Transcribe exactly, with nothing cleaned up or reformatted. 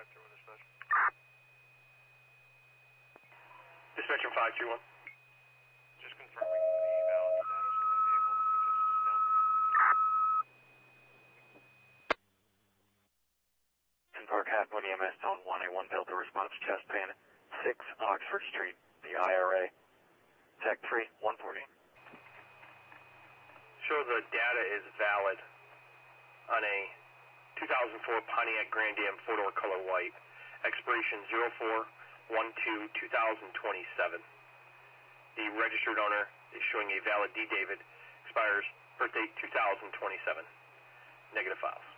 five two one, dispatch. Dispatcher five two one. Just confirming the valid status of that vehicle. Just down for me. In Park Halfmoon E M S Zone one A one Delta response chest pan six Oxford Street, the I R A. Tech three one forty. Show the data is valid on a two thousand four Pontiac Grand Am four-door color white. Expiration zero four one two two thousand twenty-seven. The registered owner is showing a valid D David. Expires birthday two thousand twenty-seven. Negative files.